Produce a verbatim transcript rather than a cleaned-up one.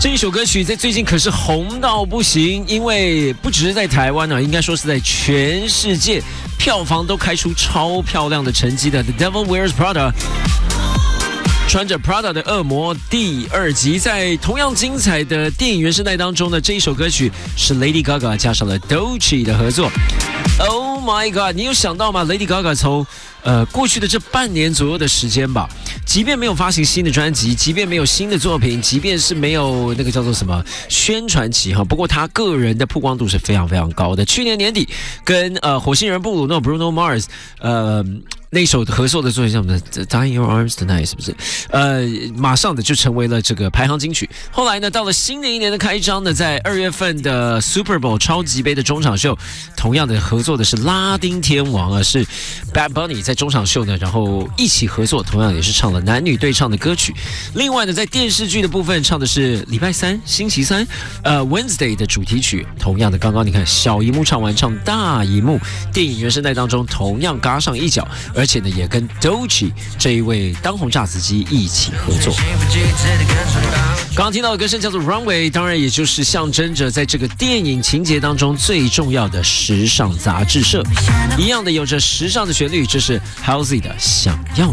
这一首歌曲在最近可是红到不行，因为不只是在台湾呢、啊，应该说是在全世界票房都开出超漂亮的成绩的。The Devil Wears Prada， 穿着 Prada 的恶魔第二集，在同样精彩的电影原声带当中呢，这一首歌曲是 Lady Gaga 加上了 Doechii 的合作。Oh my God！ 你有想到吗 ？Lady Gaga 从呃过去的这半年左右的时间吧，即便没有发行新的专辑，即便没有新的作品，即便是没有那个叫做什么宣传期哈，不过他个人的曝光度是非常非常高的。去年年底跟呃火星人布鲁诺 Bruno Mars 呃。那首合作的作品叫什么 Die in Your Arms Tonight 是不是？呃，马上的就成为了这个排行金曲。后来呢，到了新的一年的开张呢，在二月份的 Super Bowl 超级杯的中场秀，同样的合作的是拉丁天王啊，是 Bad Bunny 在中场秀呢，然后一起合作，同样也是唱了男女对唱的歌曲。另外呢，在电视剧的部分唱的是礼拜三、星期三，呃 Wednesday 的主题曲。同样的，刚刚你看小荧幕唱完，唱大荧幕，电影原声带当中同样嘎上一脚。而且呢，也跟 Doechii 这一位当红炸子鸡一起合作。刚刚听到的歌声叫做 Runway， 当然也就是象征着在这个电影情节当中最重要的时尚杂志社。一样的有着时尚的旋律，这是 Halsey 的想要你。